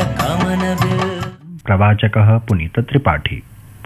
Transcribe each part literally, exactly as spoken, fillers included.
कामनबिल प्रवाचकः पुनीत त्रिपाठी।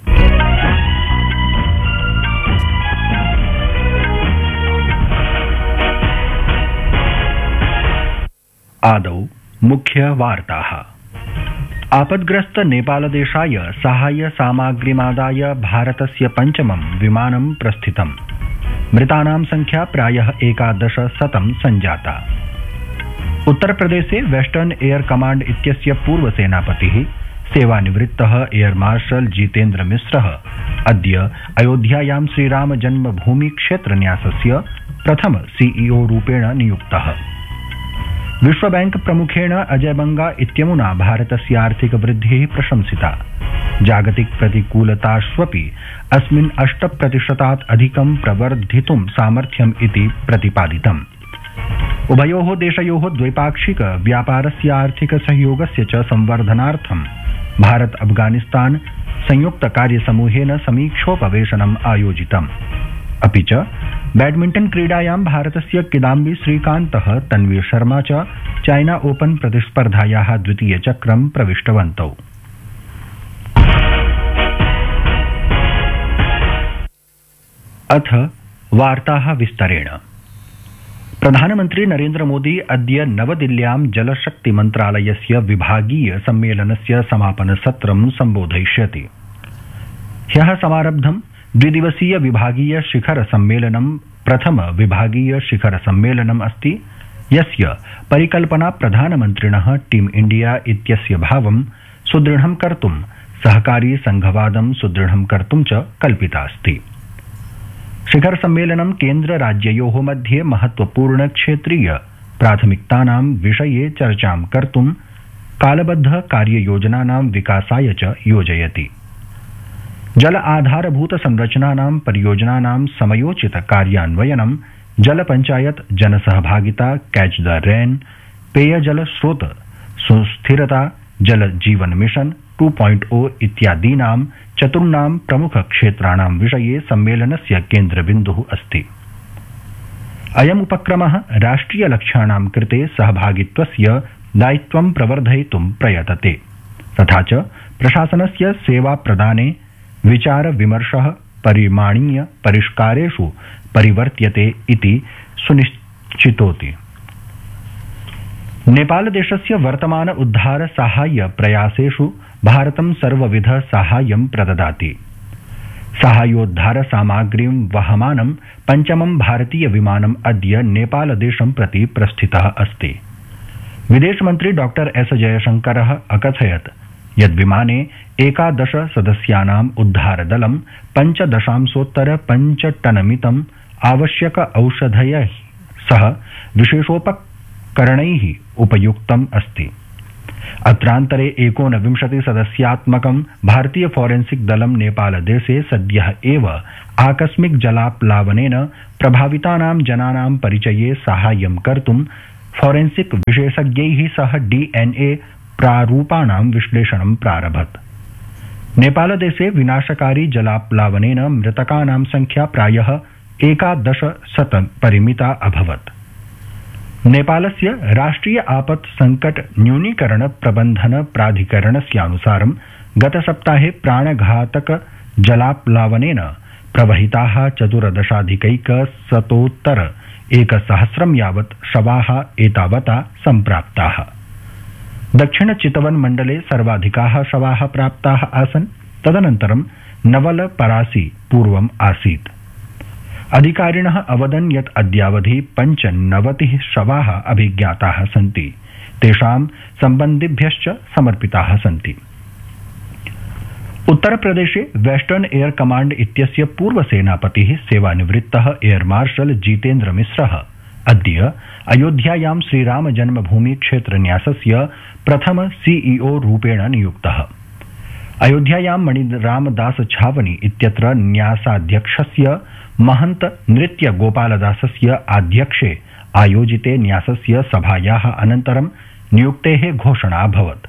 आदौ मुख्य वार्ताः। आपद्ग्रस्त नेपालदेशाय साहाय्य सामग्रीमादाय भारतस्य पञ्चमं विमानं प्रस्थितम्। मृतानां संख्या प्रायः एकादश शतं संजाता। उत्तरप्रदेशे वेस्टर्न एयर कमांड इत्यस्य पूर्वसेनापतिः सेवानिवृत्तः एयर मार्शल जितेन्द्र मिश्रः अद्य अयोध्यायां श्रीराम जन्मभूमि क्षेत्रन्यासस्य प्रथम सीईओ रूपेण नियुक्तः। विश्वबैंक प्रमुखेण अजय बंगा इत्यमुना भारतस्य आर्थिक वृद्धिः प्रशंसिता। जागतिक प्रतिकूलताष्वपि अस्मिन् अष्ट प्रतिशतात् अधिकं प्रवर्धितुं सामर्थ्यम् इति प्रतिपादितम्। उभयोः देशयोः द्वैपाक्षिक व्यापारस्य आर्थिक सहयोगस्य च संवर्धनार्थं भारत अफगानिस्तान संयुक्त कार्यसमूहेन समीक्षोपवेशनम् आयोजितम्। अपि च बैडमिंटन क्रीडायां भारतस्य किदाम्बी श्रीकान्तः तन्वी शर्मा च चाइना ओपन प्रतिस्पर्धायाः द्वितीयचक्रं प्रविष्टवन्तौ। अथ वार्ताः विस्तरेण। प्रधानमन्त्री नरेन्द्र मोदी अद्य नवदिल्ल्यां जलशक्ति मन्त्रालयस्य विभागीय सम्मेलनस्य समापनसत्रं सम्बोधयिष्यति। ह्यः समारब्धं द्विदिवसीय विभागीय शिखर सम्मेलनं प्रथम विभागीय शिखर सम्मेलनम् अस्ति, यस्य परिकल्पना प्रधानमन्त्रिणः टीम इंडिया इत्यस्य भावं सुदृढं कर्तुं सहकारी संघवादं सुदृढं कर्तुं च कल्पिता अस्ति। शिखर सम्मेलनं केन्द्र राज्ययोः मध्ये महत्वपूर्ण क्षेत्रीय प्राथमिकतानां विषये चर्चां कर्तुं कालबद्ध कार्ययोजनानां विकासाय च योजयति। जल आधारभूत संरचनानां परियोजनानां समयोचित कार्यान्वयनं, जल पंचायत जनसहभागिता, कैच द रेन, पेयजल स्रोत सुस्थिरता, जल जीवन मिशन टू पॉइंट ओ इत्यादीनां चतुर्णां प्रमुख क्षेत्राणां विषये सम्मेलनस्य केन्द्रबिन्दुः अस्ति। अयम् उपक्रमः राष्ट्रिय लक्ष्याणां कृते सहभागित्वस्य दायित्वं प्रवर्धयितुं प्रयतते, तथा च प्रशासनस्य सेवा प्रदाने विचार विमर्शः परिमाणीय परिष्कारेषु परिवर्त्यते इति सुनिश्चितोति। नेपालदेशस्य वर्तमान उद्धार साहाय्य प्रयासेषु भारतं सर्वविध साहाय्यं प्रददाति। साहाय्योद्धार सामग्रीं वहमानं पञ्चमं भारतीय विमानम् अद्य नेपालदेशं प्रति प्रस्थितः अस्ति। विदेशमन्त्री डॉक्टर एस जयशंकरः अकथयत् यद् विमाने एकादश सदस्यानाम् उद्धारदलं पञ्चदशांशोत्तर पञ्चटनमितम् आवश्यक औषधैः सह विशेषोपकरणैः उपयुक्तम् अस्ति। अत्रान्तरे एकोनविंशति सदस्यात्मकं भारतीय फॉरेंसिक दलं नेपालदेशे सद्यः एव आकस्मिक जलाप्लावनेन प्रभावितानां जनानां परिचये साहाय्यं कर्तुं फॉरेंसिक विशेषज्ञैः सह डीएनए प्रारूपाणां विश्लेषणं प्रारभत। नेपालदेशे विनाशकारी जलाप्लावनेन मृतकानां संख्या प्रायः एकादश शतं परिमिता अभवत्। नेपालस्य राष्ट्रिय आपत् संकट न्यूनीकरण प्रबंधन प्राधिकरणस्यानुसारं गतसप्ताहे प्राणघातक जलाप्लावनेन प्रवहिताः चतुर्दशाधिकैकशतोत्तर एकसहस्रं यावत् शवाः एतावता सम्प्राप्ताः। दक्षिण चितवन मण्डले सर्वाधिकाः शवाः प्राप्ताः आसन्, तदनन्तरं नवल परासी पूर्वम् आसीत्। अधिकारिणः अवदन् यत् अद्यावधि पञ्चनवतिः शवाः अभिज्ञाताः सन्ति, तेषां सम्बन्धिभ्यश्च समर्पिताः सन्ति। उत्तरप्रदेशे वेस्टर्न एयर कमांड इत्यस्य पूर्वसेनापतिः सेवानिवृत्तः एयर मार्शल जितेन्द्र मिश्रः अद्य अयोध्यायां श्रीराम जन्मभूमि क्षेत्रन्यासस्य प्रथम सीईओ रूपेण नियुक्तः। अयोध्यायां मणिरामदास छावनी इत्यत्र न्यासाध्यक्षस्य महंत नृत्य गोपालदासस्य आध्यक्षे आयोजिते न्यासस्य सभायाः अनन्तरं नियुक्तेः घोषणा अभवत्।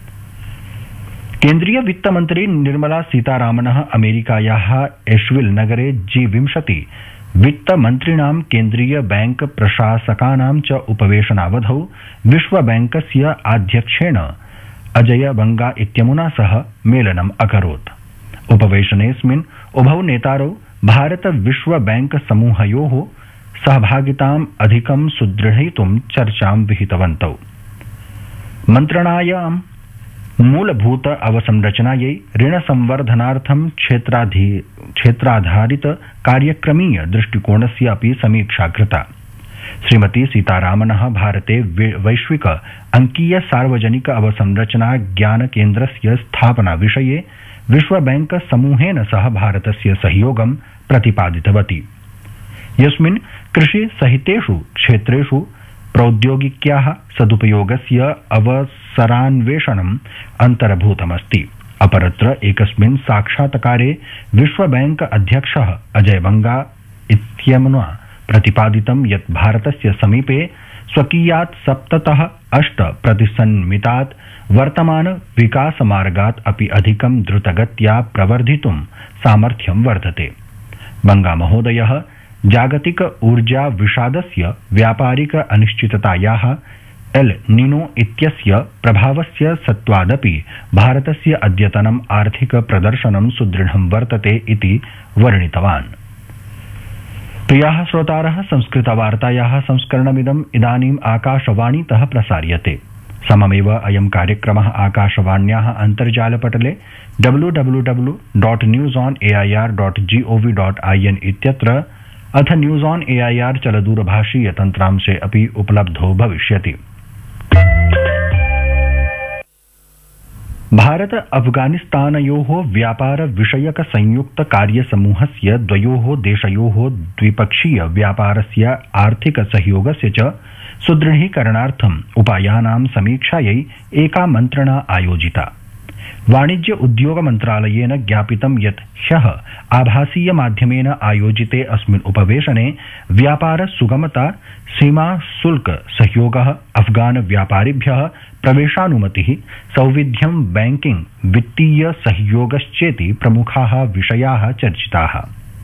केन्द्रीय वित्तमन्त्री निर्मला सीतारामनः अमेरिकायाः एश्विल नगरे जी विंशति वित्तमन्त्रिणां केन्द्रीय बैंक प्रशासकानां च उपवेशनावधौ विश्वबैंकस्य अध्यक्षेण अजय बंगा इत्यमुना सह मेलनम् अकरोत्। उपवेशनेऽस्मिन् उभौ नेतारौ भारत विश्व बैंक समूहयोः सहभागिताम् अधिकं सुदृढयितुं चर्चां विहितवन्तौ। मन्त्रणायां मूलभूत अवसंरचनायै ऋण संवर्धनार्थं क्षेत्राधारित कार्यक्रमीय दृष्टिकोणस्य अपि समीक्षा कृता। श्रीमती सीतारामनः भारते वैश्विक अंकीय सार्वजनिक अवसंरचना ज्ञान केन्द्रस्य स्थापना विषये विश्व बैंक समूहेन सह भारतस्य सहयोगं प्रतिपादितवती, यस्मिन् कृषि सहितेषु क्षेत्रेषु प्रौद्योगिक्याः सदुपयोगस्य अवसरान्वेषणम् अन्तर्भूतमस्ति। अपरत्र एकस्मिन् साक्षात्कारे विश्व बैंक अध्यक्षः अजय बंगा इत्यमुना प्रतिपादितं यत् भारतस्य समीपे स्वकीयात् सप्ततः अष्ट प्रतिशन्मितात् वर्तमान विकासमार्गात् अपि अधिकं द्रुतगत्या प्रवर्धितुं सामर्थ्यं वर्धते। बंगा महोदयः जागतिक ऊर्जा विषादस्य व्यापारिक अनिश्चिततायाः एल निनो इत्यस्य प्रभावस्य सत्त्वादपि भारतस्य अद्यतनम् आर्थिक प्रदर्शनं सुदृढं वर्तते इति वर्णितवान्। प्रियाः श्रोतारः, संस्कृतवार्तायाः संस्करणमिदम् इदानीम् आकाशवाणीतः प्रसार्यते। सममेव अयं कार्यक्रमः आकाशवाण्याः अन्तर्जालपटले W W W dot news on A I R dot G O V dot I N इत्यत्र अथ news on A I R चलदूरभाषीय तन्त्रांशे अपि उपलब्धो भविष्यति। भारत अफगानिस्तानयोः व्यापार विषयक संयुक्त कार्यसमूहस्य द्वयोः देशयोः द्विपक्षीय व्यापारस्य आर्थिक सहयोगस्य च सुदृढीकरणार्थम् उपायानां समीक्षायै एका मन्त्रणा आयोजिता। वाणिज्य उद्योग मन्त्रालयेन ज्ञापितं यत् ह्यः आभासीय माध्यमेन आयोजिते अस्मिन् उपवेशने व्यापार सुगमता, सीमा शुल्क सहयोगः, अफगान व्यापारिभ्यः प्रवेशानुमतिः, सौविध्यं, बैंकिंग, वित्तीय सहयोगश्चेति प्रमुखाः विषयाः चर्चिताः।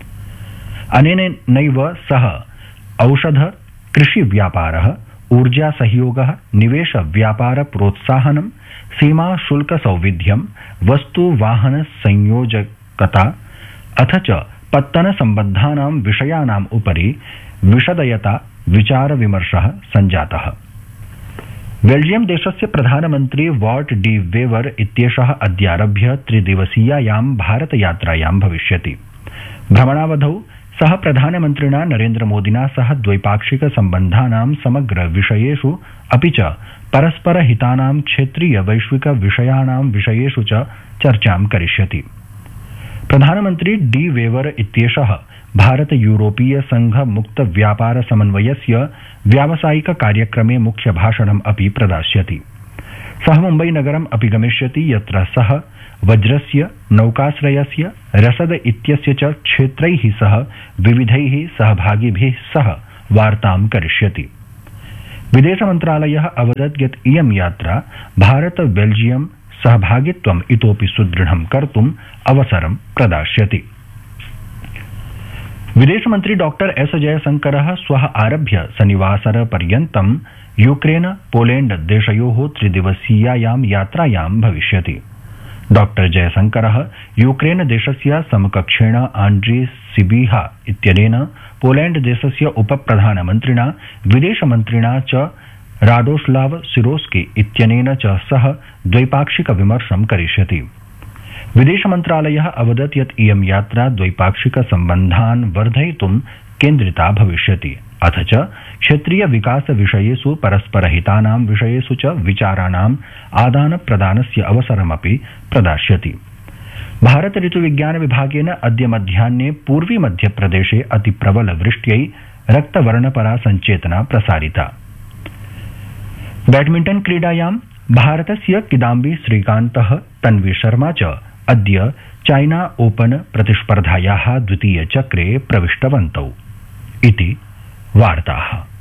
अनेनैव सह औषध, कृषि व्यापारः, ऊर्जा सहयोगः, निवेश व्यापार प्रोत्साहनं, सीमा शुल्क सौविध्यं, वस्तु वाहन संयोजकता अथ च पत्तन संबद्धानां विषयाणाम् उपरि विशदयता विचार विमर्शः सञ्जातः। बेल्जियम देशस्य प्रधानमन्त्री वॉट डी वेवर इत्येषः अद्यारभ्य त्रिदिवसीयायां भारतयात्रायां भविष्यति। भ्रमणावधौ सः प्रधानमन्त्रिणा नरेन्द्रमोदिना सह द्वैपाक्षिक सम्बन्धानां समग्र विषयेषु अपि च परस्पर हितानां क्षेत्रीय वैश्विक विषयाणां विषयेषु च चर्चां करिष्यति। प्रधानमन्त्री डी वेवर इत्येषः भारत यूरोपीय संघ मुक्त व्यापार समन्वयस्य व्यावसायिक कार्यक्रमे मुख्य भाषणम् अपि प्रदास्यति। सः मुम्बई नगरम् अपि गमिष्यति, यत्र सः वज्रस्य, नौकाश्रयस्य, रसद इत्यस्य च क्षेत्रैः सह विविधैः सहभागिभिः सह वार्तां करिष्यति। विदेश मन्त्रालयः अवदत् यत् इयं यात्रा भारत बेल्जियम सहभागित्वम् इतोपि सुदृढं कर्तुम् अवसरं प्रदास्यति। विदेशमन्त्री डॉक्टर एस जयशंकरः श्वः आरभ्य शनिवासर पर्यन्तं यूक्रेन पोलैंड देशयोः त्रिदिवसीयायां यात्रायां भविष्यति। डॉक्टर जयशंकरः यूक्रेन देशस्य समकक्षेण आंड्री सिबिहा इत्यनेन, पोलैंड देशस्य उपप्रधानमन्त्रिणा विदेशमन्त्रिणा च राडोस्लाव सिरोस्की इत्यनेन च सह द्वैपाक्षिक विमर्शं करिष्यति। विदेशमन्त्रालयः अवदत् यत् इयं यात्रा द्वैपाक्षिक सम्बन्धान् वर्धयितुं केन्द्रिता भविष्यति, अथ च क्षेत्रीय विकास विषयेषु परस्परहितानां विषयेषु च विचाराणाम् आदान प्रदानस्य अवसरमपि प्रदास्यति। भारत ऋतुविज्ञान विभागेन अद्य मध्याह्ने पूर्वी मध्यप्रदेशे अतिप्रबल वृष्ट्यै रक्तवर्णपरा संचेतना प्रसारिता। बैडमिंटन क्रीडायां भारतस्य किदाम्बी श्रीकान्तः, तन्वी शर्मा च अद्य चाइना ओपन प्रतिस्पर्धायाः द्वितीय चक्रे प्रविष्टवन्तौ इति वार्ताः।